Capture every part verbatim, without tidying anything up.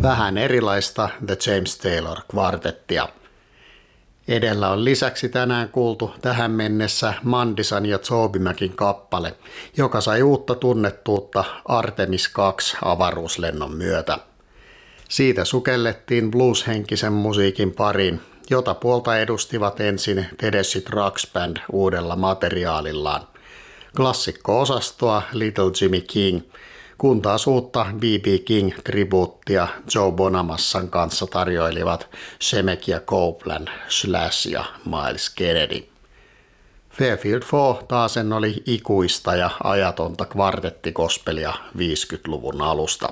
Vähän erilaista The James Taylor Quartettia. Edellä on lisäksi tänään kuultu tähän mennessä Mandisan ja Zoobimäkin kappale, joka sai uutta tunnettuutta Artemis kaksi avaruuslennon myötä. Siitä sukellettiin blueshenkisen musiikin pariin, jota puolta edustivat ensin Tedeschi Trucks Band uudella materiaalillaan. Klassikko-osastoa Little Jimmy King, kun taas uutta B B King-tribuuttia Joe Bonamassan kanssa tarjoilivat Shemekia Copeland, Slash ja Miles Kennedy. Fairfield Four taasen oli ikuista ja ajatonta kvartettikospelia viisikymmentäluvun alusta.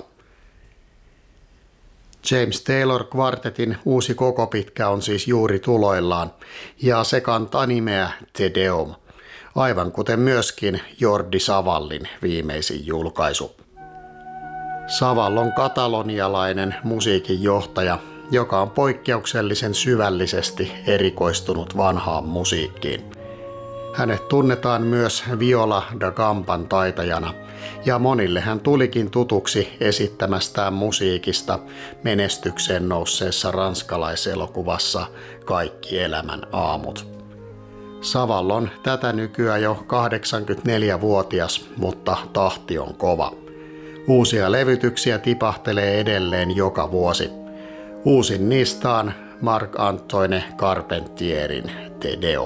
James Taylor Quartetin uusi koko pitkä on siis juuri tuloillaan, ja se kantaa nimeä Te Deum, aivan kuten myöskin Jordi Savallin viimeisin julkaisu. Savall on katalonialainen musiikinjohtaja, joka on poikkeuksellisen syvällisesti erikoistunut vanhaan musiikkiin. Hänet tunnetaan myös viola da gamban taitajana, ja monille hän tulikin tutuksi esittämästään musiikista menestykseen nousseessa ranskalaiselokuvassa Kaikki elämän aamut. Savall on tätä nykyään jo kahdeksankymmentäneljävuotias, mutta tahti on kova. Uusia levytyksiä tipahtelee edelleen joka vuosi. Uusin niistä on Marc-Antoine Carpentierin Te Deum.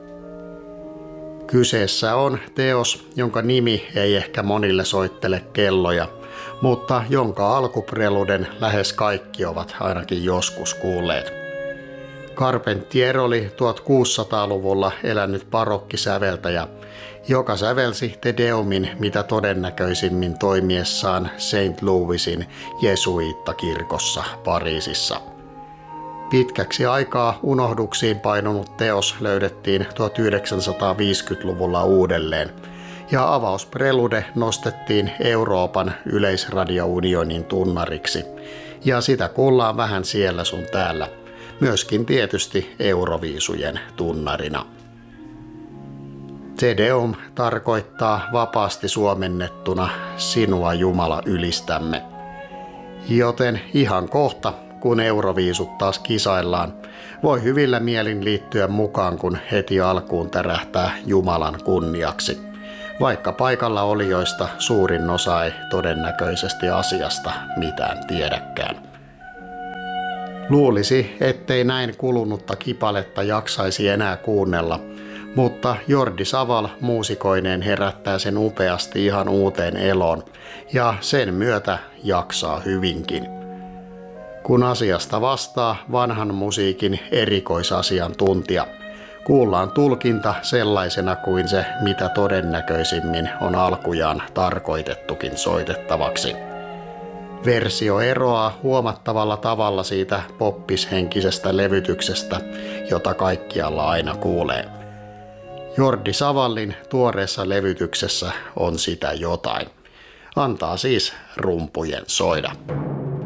Kyseessä on teos, jonka nimi ei ehkä monille soittele kelloja, mutta jonka alkupreluden lähes kaikki ovat ainakin joskus kuulleet. Carpentier oli tuhatkuusisataaluvulla elänyt barokkisäveltäjä, joka sävelsi Te Deumin mitä todennäköisimmin toimiessaan Saint Louisin jesuiittakirkossa Pariisissa. Pitkäksi aikaa unohduksiin painunut teos löydettiin tuhatyhdeksänsataaviisikymmentäluvulla uudelleen, ja avausprelude nostettiin Euroopan yleisradiounionin tunnariksi, ja sitä kuullaan vähän siellä sun täällä, myöskin tietysti Euroviisujen tunnarina. Te Deum tarkoittaa vapaasti suomennettuna sinua Jumala ylistämme, joten ihan kohta, kun Euroviisut taas kisaillaan, voi hyvillä mielin liittyä mukaan, kun heti alkuun tärähtää Jumalan kunniaksi, vaikka paikalla olijoista suurin osa ei todennäköisesti asiasta mitään tiedäkään. Luulisi, ettei näin kulunutta kipaletta jaksaisi enää kuunnella, mutta Jordi Savall muusikoineen herättää sen upeasti ihan uuteen eloon, ja sen myötä jaksaa hyvinkin. Kun asiasta vastaa vanhan musiikin erikoisasiantuntija, kuullaan tulkinta sellaisena kuin se mitä todennäköisimmin on alkujaan tarkoitettukin soitettavaksi. Versio eroaa huomattavalla tavalla siitä poppishenkisestä levytyksestä, jota kaikkialla aina kuulee. Jordi Savallin tuoreessa levytyksessä on sitä jotain. Antaa siis rumpujen soida.